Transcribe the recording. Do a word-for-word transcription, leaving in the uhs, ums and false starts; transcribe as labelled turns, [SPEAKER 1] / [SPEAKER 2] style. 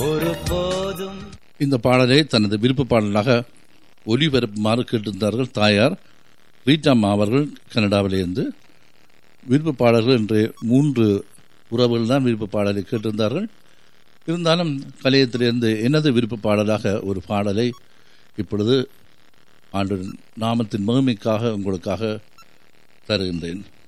[SPEAKER 1] ஒரு போதும்.
[SPEAKER 2] இந்த பாடலை தனது விருப்ப பாடலாக ஒலிபரப்புமாறு கேட்டிருந்தார்கள் தாயார் ரீட்டாம்மா அவர்கள் கனடாவிலிருந்து. விருப்ப பாடல்கள் என்று மூன்று உறவுகள் தான் விருப்ப பாடலை கேட்டிருந்தார்கள். இருந்தாலும் கலையத்திலிருந்து எனது விருப்ப பாடலாக ஒரு பாடலை இப்பொழுது ஆண்டு நாமத்தின் மகிமைக்காக உங்களுக்காக தருகின்றேன்.